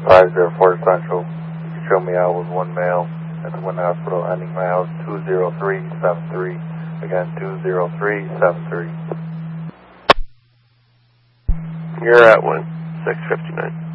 504 Central. You can show me out with one male at the Wynn Hospital, ending my house 20373. Again, 20373. You're at 659.